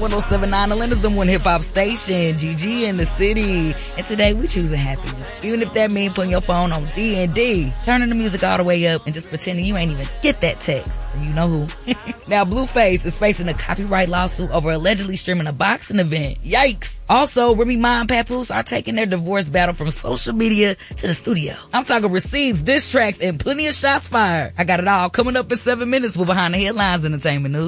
1079 Atlanta's the one hip-hop station. GG in the city. And today we choosing happiness. Even if that means putting your phone on D&D. Turning the music all the way up and just pretending you ain't even get that text from you know who. Now, Blueface is facing a copyright lawsuit over allegedly streaming a boxing event. Yikes. Also, Remy Ma and Papoose are taking their divorce battle from social media to the studio. I'm talking receipts, diss tracks, and plenty of shots fired. I got it all coming up in 7 minutes with Behind the Headlines Entertainment News.